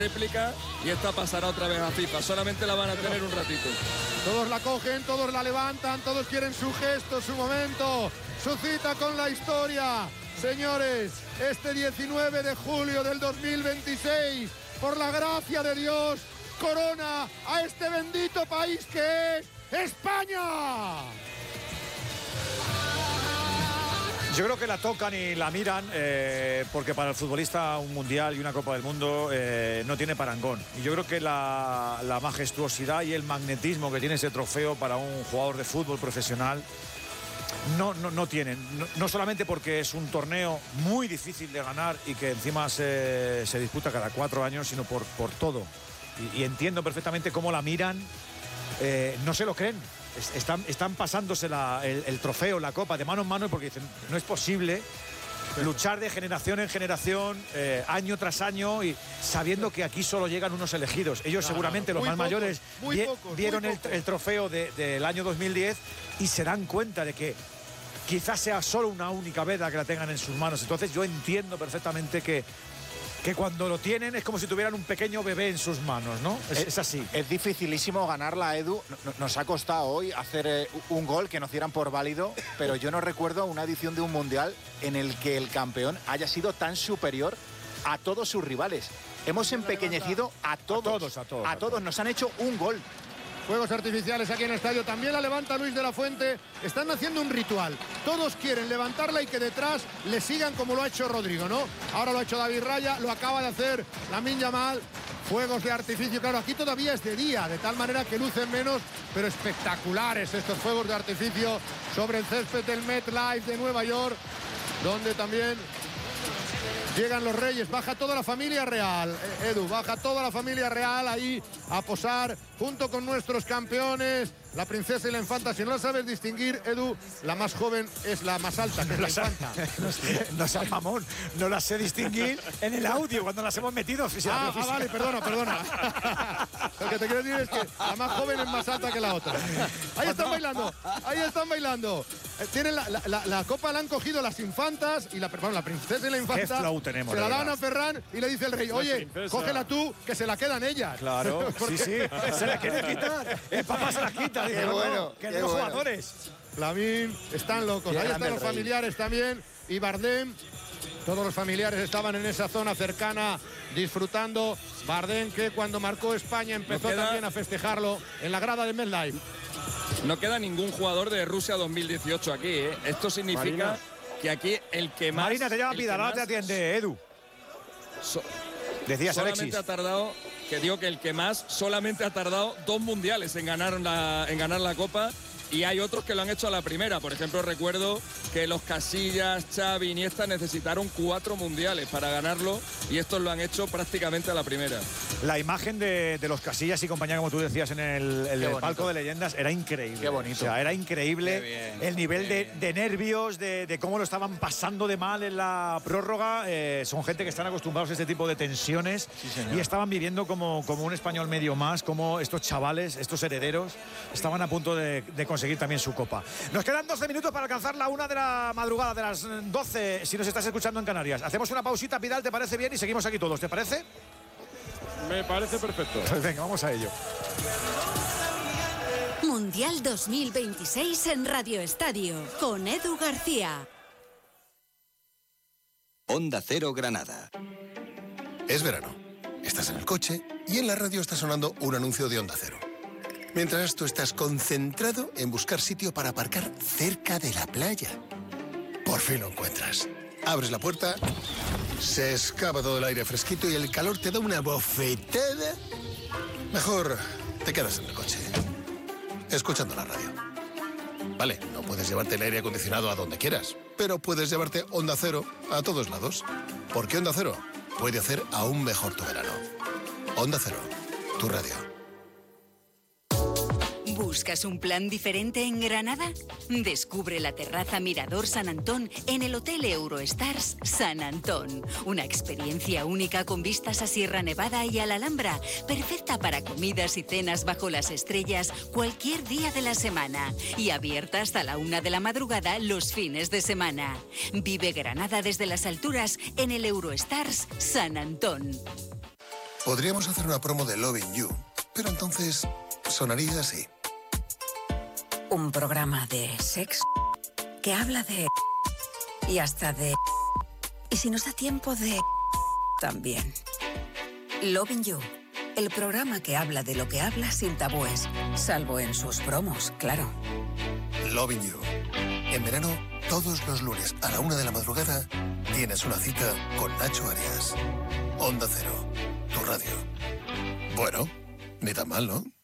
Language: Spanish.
réplica y esta pasará otra vez a FIFA. Solamente la van a tener un ratito. Todos la cogen, todos la levantan, todos quieren su gesto, su momento, su cita con la historia. Señores, este 19 de julio del 2026, por la gracia de Dios, corona a este bendito país que es España. Yo creo que la tocan y la miran porque para el futbolista un mundial y una Copa del Mundo no tiene parangón. Y yo creo que la majestuosidad y el magnetismo que tiene ese trofeo para un jugador de fútbol profesional no tienen. No solamente porque es un torneo muy difícil de ganar y que encima se disputa cada 4 años, sino por todo. Y entiendo perfectamente cómo la miran, no se lo creen. Están pasándose el trofeo, la copa de mano en mano porque dicen, no es posible luchar de generación en generación, año tras año, y sabiendo que aquí solo llegan unos elegidos. Ellos seguramente, los más mayores, vieron el trofeo del año 2010 y se dan cuenta de que quizás sea solo una única vez la que la tengan en sus manos. Entonces yo entiendo perfectamente que cuando lo tienen es como si tuvieran un pequeño bebé en sus manos, ¿no? Es así. Es dificilísimo ganarla, Edu. Nos ha costado hoy hacer un gol que nos dieran por válido, pero yo no recuerdo una edición de un mundial en el que el campeón haya sido tan superior a todos sus rivales. Hemos empequeñecido a todos. A todos. Nos han hecho un gol. Fuegos artificiales aquí en el estadio, también la levanta Luis de la Fuente. Están haciendo un ritual, todos quieren levantarla y que detrás le sigan como lo ha hecho Rodrigo, ¿no? Ahora lo ha hecho David Raya, lo acaba de hacer Lamine Yamal. Fuegos de artificio, claro, aquí todavía es de día, de tal manera que lucen menos, pero espectaculares estos fuegos de artificio sobre el césped del MetLife de Nueva York, donde también llegan los Reyes. Baja toda la familia real, Edu, baja toda la familia real ahí a posar junto con nuestros campeones, la princesa y la infanta. Si no la sabes distinguir, Edu, la más joven es la más alta, que es la infanta. No seas mamón, no las sé distinguir en el audio cuando las hemos metido. Vale, perdona. Lo que te quiero decir es que la más joven es más alta que la otra. Ahí están bailando. Tienen la copa, la han cogido las infantas y la princesa y la infanta. Qué flow tenemos, se la dan a Ferran y le dice el rey, oye, cógela tú, que se la quedan ellas. Claro, sí, se la quiere quitar. El papá se la quita. Dice, que los jugadores. Lamine, están locos. Ahí están los familiares también. Y Bardem, todos los familiares estaban en esa zona cercana disfrutando. Bardem, que cuando marcó España empezó también a festejarlo en la grada de MetLife. No queda ningún jugador de Rusia 2018 aquí, ¿eh? Esto significa que aquí el que más... Marina, te llama Pida, no te atiende, Edu. Decías, solamente ha tardado, que digo que el que más solamente ha tardado 2 mundiales en ganar la Copa, y hay otros que lo han hecho a la primera. Por ejemplo, recuerdo que los Casillas, Xavi, Iniesta necesitaron 4 mundiales para ganarlo, y estos lo han hecho prácticamente a la primera. La imagen de los Casillas y compañía, como tú decías, en el palco de leyendas, era increíble. Qué bonito. O sea, era increíble el nivel de nervios, de cómo lo estaban pasando de mal en la prórroga. Son gente que están acostumbrados a este tipo de tensiones, y estaban viviendo como un español medio más, como estos chavales, estos herederos, estaban a punto de conseguir también su copa. Nos quedan 12 minutos para alcanzar la 1 de la madrugada, de las 12, si nos estás escuchando en Canarias. Hacemos una pausita, Pidal, ¿te parece bien? Y seguimos aquí todos, ¿te parece? Me parece perfecto. Pues venga, vamos a ello. Mundial 2026 en Radio Estadio, con Edu García. Onda Cero Granada. Es verano. Estás en el coche y en la radio está sonando un anuncio de Onda Cero. Mientras tú estás concentrado en buscar sitio para aparcar cerca de la playa. Por fin lo encuentras. Abres la puerta, se escapa todo el aire fresquito y el calor te da una bofetada. Mejor te quedas en el coche, escuchando la radio. Vale, no puedes llevarte el aire acondicionado a donde quieras, pero puedes llevarte Onda Cero a todos lados. Porque Onda Cero puede hacer aún mejor tu verano. Onda Cero, tu radio. ¿Buscas un plan diferente en Granada? Descubre la terraza Mirador San Antón en el Hotel Eurostars San Antón. Una experiencia única con vistas a Sierra Nevada y a la Alhambra, perfecta para comidas y cenas bajo las estrellas cualquier día de la semana, y abierta hasta la 1 de la madrugada los fines de semana. Vive Granada desde las alturas en el Eurostars San Antón. Podríamos hacer una promo de Loving You, pero entonces sonaría así. Un programa de sexo que habla de... y hasta de... y si nos da tiempo de... también. Loving You, el programa que habla de lo que habla sin tabúes, salvo en sus promos, claro. Loving You. En verano, todos los lunes a la 1 de la madrugada, tienes una cita con Nacho Arias. Onda Cero, tu radio. Bueno, ni tan mal, ¿no?